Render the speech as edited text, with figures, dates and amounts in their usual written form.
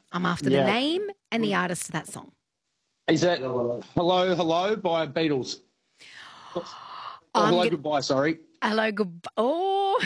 I'm after the name and the artist of that song. Is that Hello, Hello by Beatles? Hello, Goodbye, sorry. Hello, Goodbye. Oh,